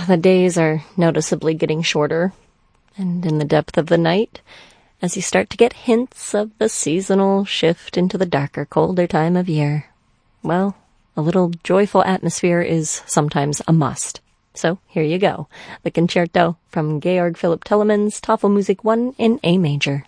the days are noticeably getting shorter, and in the depth of the night, as you start to get hints of the seasonal shift into the darker, colder time of year, well, a little joyful atmosphere is sometimes a must. So here you go, the concerto from Georg Philipp Telemann's Tafelmusik 1 in A major.